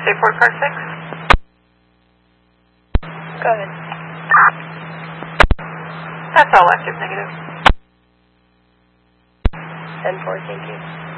Port Car 6. Go ahead. That's all active negative. 10-4, thank you.